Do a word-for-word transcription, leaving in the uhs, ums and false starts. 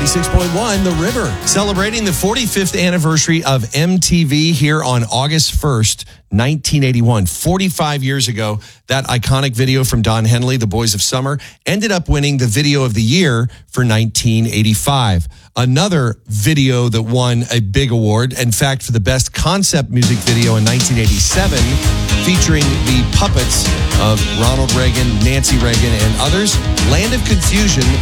ninety-six point one, The River. Celebrating the forty-fifth anniversary of M T V here on August first, nineteen eighty-one. forty-five years ago, that iconic video from Don Henley, The Boys of Summer, ended up winning the Video of the Year for nineteen eighty-five. Another video that won a big award, in fact, for the best concept music video in nineteen eighty-seven, featuring the puppets of Ronald Reagan, Nancy Reagan, and others, Land of Confusion